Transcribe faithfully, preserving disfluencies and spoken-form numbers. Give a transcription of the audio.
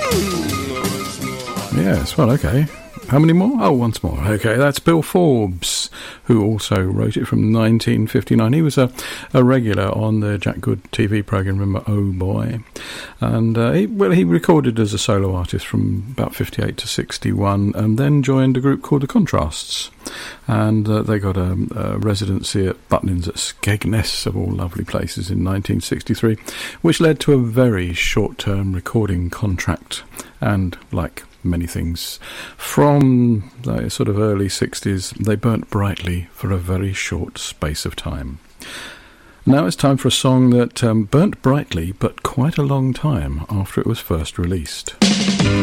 Yes, well, okay. How many more? Oh, once more. Okay, that's Bill Forbes, who also wrote it from nineteen fifty-nine. He was a, a regular on the Jack Good T V programme, remember, Oh Boy? And, uh, he, well, he recorded as a solo artist from about fifty-eight to sixty-one, and then joined a group called The Contrasts. And uh, they got a, a residency at Butlins at Skegness, of all lovely places, in nineteen sixty-three, which led to a very short-term recording contract. And, like many things from the sort of early sixties, they burnt brightly for a very short space of time. Now it's time for a song that um, burnt brightly but quite a long time after it was first released.